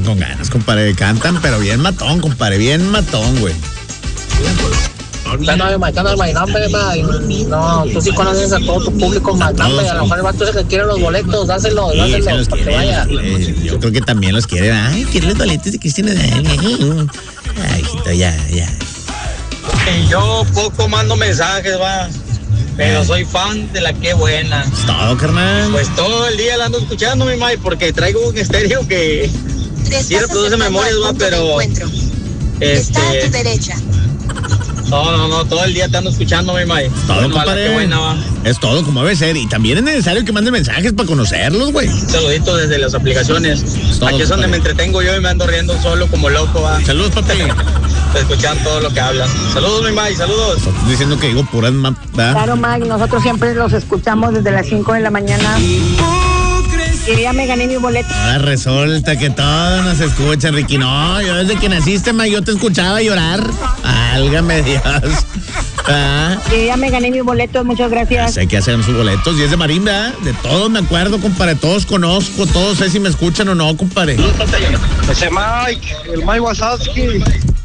con ganas, compadre. Cantan, pero bien matón, compadre. Bien matón, güey. No, tú sí conoces a todo tu público, Magnambe. A lo mejor el vato es el que quiere los boletos. Dáselos para que vaya. Yo creo que también los quiere. Ay, quiere los boletos de Cristian Nodal. Ay, hijito, ya. Yo poco mando mensajes, va. Pero soy fan de la Qué Buena. Es todo, carnal. Pues todo el día la ando escuchando, mi May, porque traigo un estéreo que sí reproduce memorias, va, pero Está a tu derecha. No, todo el día te ando escuchando, mi May. Todo, Bueno, compadre. Qué Buena, va. Es todo como debe ser. Y también es necesario que manden mensajes para conocerlos, güey. Un saludito desde las aplicaciones. Todo, Aquí es donde compadre. me entretengo yo y me ando riendo solo como loco, va. Saludos, papi. Escuchan todo lo que hablan. Saludos, mi May, saludos. Estás diciendo que digo puras ¿verdad? Claro, Mike, nosotros siempre los escuchamos desde las 5 de la mañana. Y ya me gané mi boleto. Ahora resulta que todos nos escuchan, Ricky. No, yo desde que naciste, May, yo te escuchaba llorar. Válgame Dios. ¿Ah? Y ya me gané mi boleto, muchas gracias. Sé que hacen sus boletos y es de Marín, ¿verdad? De todos me acuerdo, compadre. Todos conozco, todos sé si me escuchan o no, compadre. Ese Mike, el Mike Wazowski.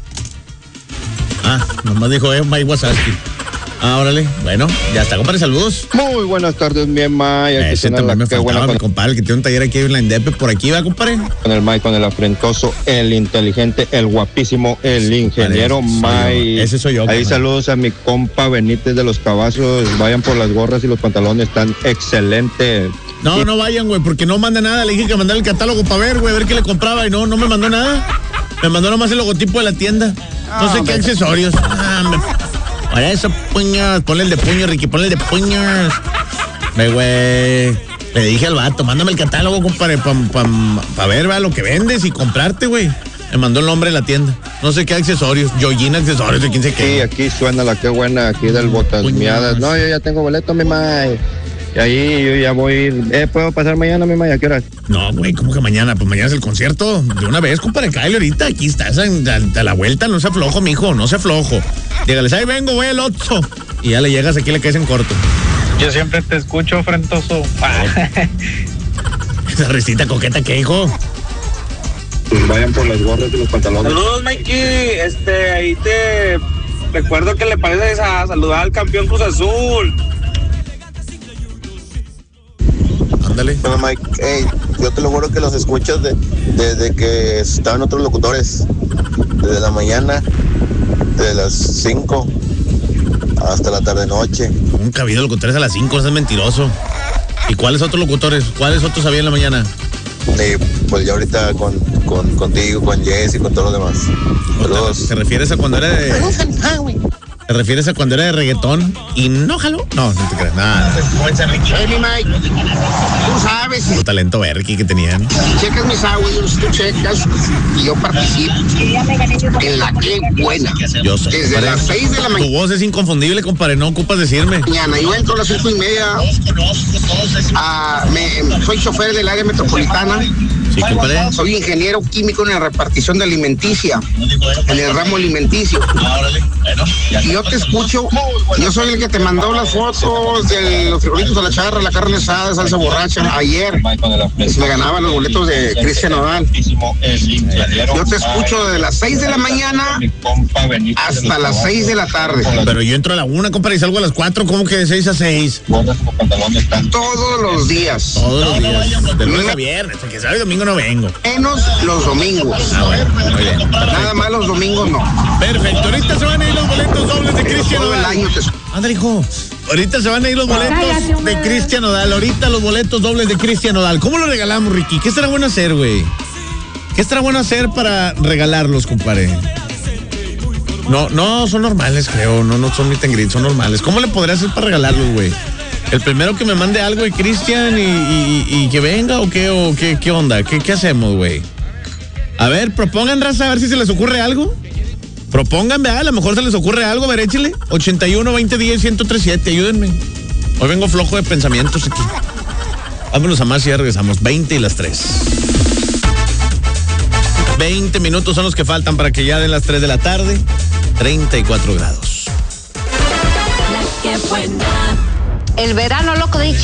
Nomás dijo, Mike Wazowski. Órale. Bueno, ya está, compadre, saludos. Muy buenas tardes, mi Mike. Aquí Ese tiene también me Qué faltaba, Buena mi compadre, el que tiene un taller aquí en la Indepe. Por aquí va, compadre. con el Mike, con el afrentoso, el inteligente, el guapísimo, el ingeniero Mike. Ese soy yo. Ahí carnal. saludos a mi compa Benítez de los Cavazos. Vayan por las gorras y los pantalones, están excelentes. No vayan, güey, porque no manda nada. Le dije que mandara el catálogo para ver, güey, a ver qué le compraba y no me mandó nada. Me mandó nomás el logotipo de la tienda. No sé qué accesorios. Para eso, puños. Ponle el de puños, Ricky, ponle el de puños. Güey. Le dije al vato, mándame el catálogo, compadre, para ver, ¿verdad? Lo que vendes y comprarte, güey. Me mandó el nombre de la tienda. No sé qué accesorios. Yoyin accesorios, de quién sé Sí, qué. aquí suena la Qué Buena, aquí del Botas Miadas. No, yo ya tengo boleto, mi Mike. Y ahí yo ya voy a ir. ¿Puedo pasar mañana, mi Mike? ¿A qué hora? No, güey, ¿cómo que mañana? Pues mañana es el concierto. De una vez, compadre, cállate ahorita. Aquí estás a la vuelta. No se aflojo, mijo, no se aflojo. Dígales, ahí vengo, voy al Otso. Y ya le llegas aquí, le caes en corto. Yo siempre te escucho, frentoso. Esa risita coqueta, ¿qué, hijo? Pues vayan por las gorras y los pantalones. Saludos, Mikey. Ahí te recuerdo que le pareces a saludar al campeón Cruz Azul. Ándale. Bueno, Mike, hey, yo te lo juro que los escuchas desde que estaban otros locutores. Desde la mañana, de las 5 hasta la tarde-noche. Nunca ha habido locutores a las 5, eso es mentiroso. ¿Y cuáles otros locutores? ¿Cuáles otros había en la mañana? Pues ya ahorita contigo, con Jess y con todos los demás. Saludos. ¿Te refieres a cuando era de... ¿Te refieres a cuando era de reggaetón? ¿Y no jaló? No te creas, nada. Hey, mi Mike, tú sabes, Un talento verqui que tenían. checas mis audios, tú checas y yo participo en la Qué Buena. Yo sé. Desde compadre. las 6 de la Tu mañana. voz es inconfundible, compadre, no ocupas decirme. Yo entro a las 5:30. Soy chofer del área metropolitana. Sí, compadre. Soy ingeniero químico en la repartición de alimenticia, en el ramo alimenticio. Y yo te escucho, yo soy el que te mandó las fotos de los frijolitos a la charra, la carne asada, salsa borracha, ayer. Me ganaba los boletos de Cristian Nodal. Yo te escucho desde las 6 de la mañana hasta las 6 de la tarde. Pero yo entro a la 1, compadre, y salgo a las 4, ¿cómo que de 6 a 6? Todos los días. Todos los días. De lunes a viernes, que sábado y domingo no vengo. Menos los domingos. Bueno, muy bien. Nada más los domingos no. Perfecto, ahorita se van a ir los boletos dobles de Cristian Todo el Nodal. año te Ándale, hijo. Ahorita se van a ir los boletos de Cristian Nodal. Ahorita los boletos dobles de Cristian Nodal. ¿Cómo los regalamos, Ricky? ¿Qué estará bueno hacer, güey? ¿Qué estará bueno hacer para regalarlos, compadre? No son normales, creo. No son meet and greet, son normales. ¿Cómo le podría hacer para regalarlos, güey? El primero que me mande algo de Cristian y que venga o qué onda, ¿qué hacemos, güey? A ver, propongan, raza, a ver si se les ocurre algo. Propongan, vea, a lo mejor se les ocurre algo, a ver, échale. 81-20-10-1037, ayúdenme. Hoy vengo flojo de pensamientos aquí. Vámonos a más y ya regresamos. 20 y las 3. 20 minutos son los que faltan para que ya den las 3 de la tarde. 34 grados. El verano loco de